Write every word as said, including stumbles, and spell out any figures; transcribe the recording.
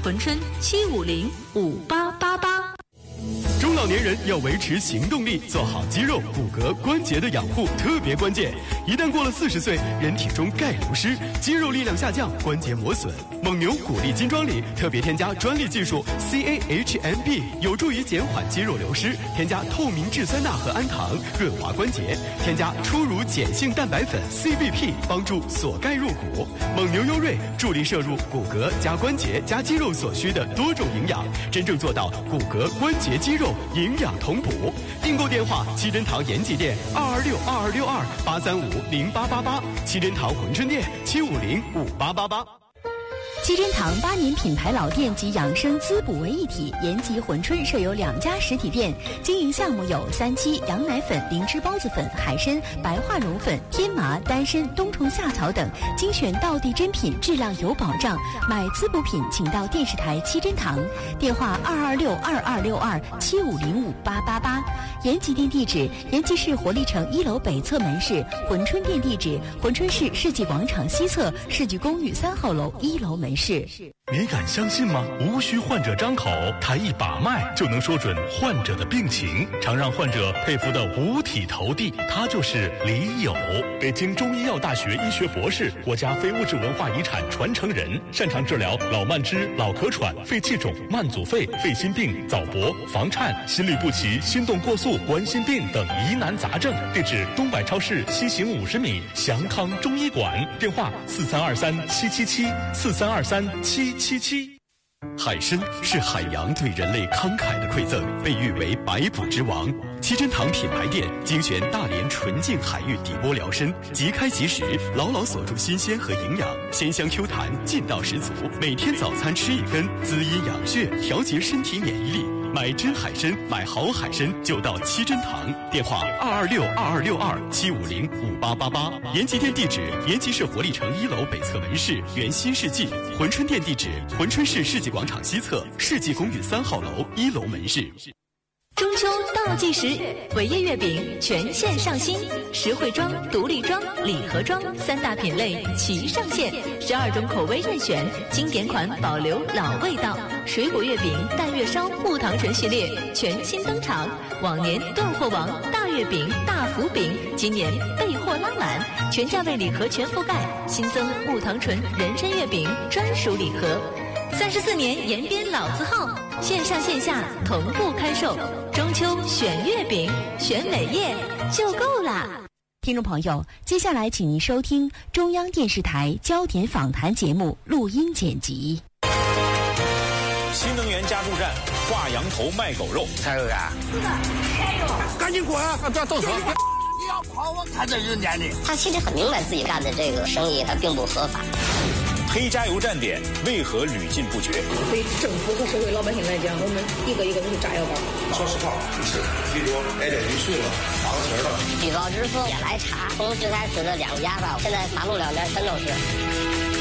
珲春七五零五八八八。 中老年人要维持行动力，做好肌肉、骨骼、关节的养护特别关键。一旦过了四十岁，人体中钙流失，肌肉力量下降，关节磨损。蒙牛骨力金装里特别添加专利技术 C A H M B， 有助于减缓肌肉流失。添加透明质酸钠和氨糖，润滑关节。添加初乳碱性蛋白粉 C B P， 帮助锁钙入骨。蒙牛优瑞助力摄入骨骼加关节加肌肉所需的多种营养，真正做到骨骼、关节、肌肉营养同补。订购电话：七珍堂延吉店二二六二二六二八三五零八八八，七珍堂珲春店七五零五八八八。 七珍堂八年品牌老店及养生滋补为一体，延吉珲春设有两家实体店，经营项目有三七、羊奶粉、灵芝孢子粉、海参、白化绒粉、天麻、丹参、冬虫夏草等，精选道地珍品，质量有保障。买滋补品请到电视台七珍堂，电话二二六二二六二七五零五八八八。延吉店地址：延吉市活力城一楼北侧门市；珲春店地址：珲春市世纪广场西侧世纪公寓三号楼一楼门市。 你敢相信吗？无需患者张口，他一把脉就能说准患者的病情，常让患者佩服的五体投地。他就是李友，北京中医药大学医学博士，国家非物质文化遗产传承人，擅长治疗老慢支、老咳喘、肺气肿、慢阻肺、肺心病、早搏、房颤、心律不齐、心动过速、冠心病等疑难杂症。地址：东百超市西行五十米祥康中医馆，电话四三二三七七七四三二三七七七。 海参是海洋对人类慷慨的馈赠，被誉为百补之王。七珍堂品牌店精选大连纯净海域底波疗参，即开即食，牢牢锁住新鲜和营养，鲜香 Q 弹，劲道十足。每天早餐吃一根，滋阴养血，调节身体免疫力。买真海参，买好海参就到七珍堂，电话二二六二二六二七五零五八八八。延吉店地址：延吉市活力城一楼北侧门市原新世纪。珲春店地址：珲春市世纪广场西侧世纪公寓三号楼一楼门市。 中秋倒计时，伟业月饼全线上新，实惠装、独立装、礼盒装三大品类齐上线，十二种口味任选，经典款保留老味道。水果月饼、淡月烧、木糖醇系列全新登场，往年断货王大月饼、大福饼，今年备货拉满，全价位礼盒全覆盖，新增木糖醇人参月饼专属礼盒。三十四年延边老字号，线上线下同步开售。中秋选月饼，选伟业就够了。 听众朋友，接下来请您收听中央电视台焦点访谈节目录音剪辑。 新能源加注站挂羊头卖狗肉， 柴油呀， 是的，柴油， 赶紧过来，不要动手！你要跑，我看这人家的。 他其实很明白自己干的这个生意，他并不合法。 黑加油站点为何屡禁不绝？ 对政府和社会老百姓来讲，我们一个一个都是炸药包。 说实话，是最多挨点一岁了，打个钱了。 举报支付也来查，从最开始的两家吧，现在马路两边全都是。